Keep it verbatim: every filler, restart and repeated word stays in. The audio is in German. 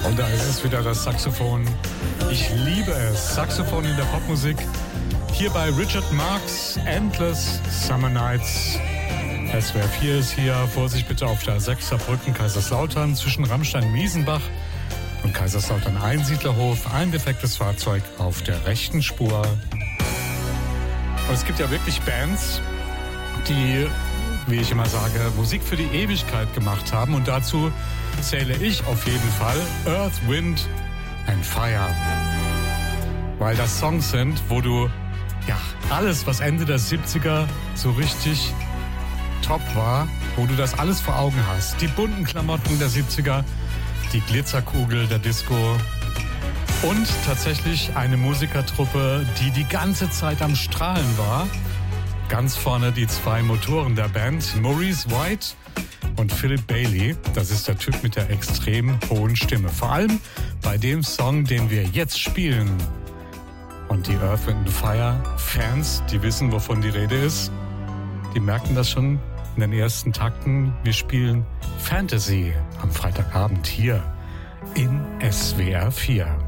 Und da ist es wieder das Saxophon. Ich liebe es. Saxophon in der Popmusik. Hier bei Richard Marx, Endless Summer Nights. S W R vier ist hier. Vorsicht bitte auf der sechster Brücken Kaiserslautern zwischen Rammstein-Miesenbach und Kaiserslautern Einsiedlerhof. Ein defektes Fahrzeug auf der rechten Spur. Und es gibt ja wirklich Bands, die, wie ich immer sage, Musik für die Ewigkeit gemacht haben. Und dazu zähle ich auf jeden Fall Earth, Wind and Fire. Weil das Songs sind, wo du, ja, alles, was Ende der siebziger so richtig top war, wo du das alles vor Augen hast. Die bunten Klamotten der siebziger, die Glitzerkugel der Disco und tatsächlich eine Musikertruppe, die die ganze Zeit am Strahlen war. Ganz vorne die zwei Motoren der Band, Maurice White und Philip Bailey. Das ist der Typ mit der extrem hohen Stimme. Vor allem bei dem Song, den wir jetzt spielen. Und die Earth, Wind and Fire Fans, die wissen, wovon die Rede ist, die merken das schon in den ersten Takten. Wir spielen Fantasy am Freitagabend hier in S W R vier.